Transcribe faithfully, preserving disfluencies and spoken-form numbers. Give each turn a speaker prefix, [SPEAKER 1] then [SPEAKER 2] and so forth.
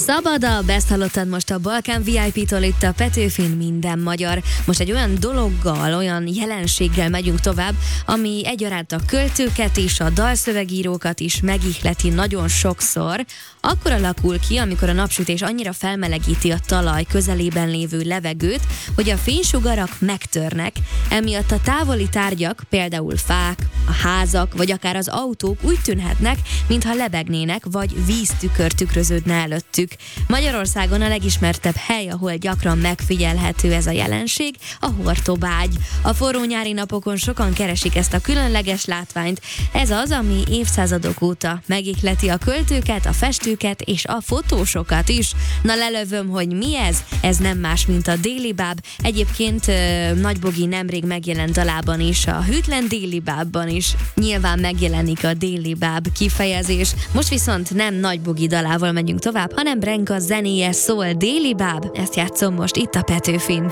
[SPEAKER 1] Szabadabb, ezt hallottad most a Balkán vé i pé-től itt a Petőfin Minden Magyar. Most egy olyan dologgal, olyan jelenséggel megyünk tovább, ami egyaránt a költőket és a dalszövegírókat is megihleti nagyon sokszor. Akkor alakul ki, amikor a napsütés annyira felmelegíti a talaj közelében lévő levegőt, hogy a fénysugarak megtörnek. Emiatt a távoli tárgyak, például fák, a házak, vagy akár az autók úgy tűnhetnek, mintha lebegnének, vagy víztükör tükröződne előttük. Magyarországon a legismertebb hely, ahol gyakran megfigyelhető ez a jelenség, a Hortobágy. A forró nyári napokon sokan keresik ezt a különleges látványt. Ez az, ami évszázadok óta megihleti a költőket, a festőket és a fotósokat is. Na lelövöm, hogy mi ez? Ez nem más, mint a Délibáb. Egyébként Nagybogi nemrég megjelent dalában is, a Hűtlen Délibábban is nyilván megjelenik a Délibáb kifejezés. Most viszont nem Nagybogi dalával megyünk tovább, hanem Brenka zenéje szól, Délibáb. Ezt játszom most itt a Petőfin.